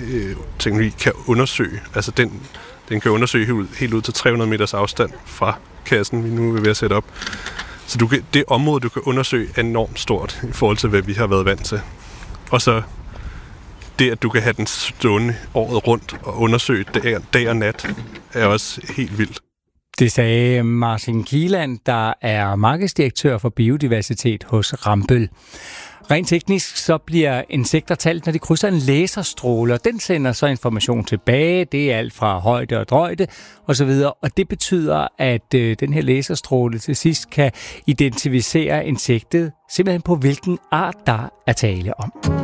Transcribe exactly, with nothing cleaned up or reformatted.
øh, teknologi kan undersøge. Altså den, den kan undersøge helt ud, helt ud til tre hundrede meters afstand fra kassen, vi nu er ved at sætte op. Så du kan, det område, du kan undersøge, er enormt stort i forhold til, hvad vi har været vant til. Og så det, at du kan have den stående året rundt og undersøge dag, dag og nat, er også helt vildt. Det sagde Martin Kieland, der er markedsdirektør for biodiversitet hos Rambøll. Rent teknisk så bliver insekter talt, når de krydser en laserstråle, og den sender så information tilbage. Det er alt fra højde og drøjde osv., og det betyder, at øh, den her laserstråle til sidst kan identificere insektet, simpelthen på hvilken art der er tale om.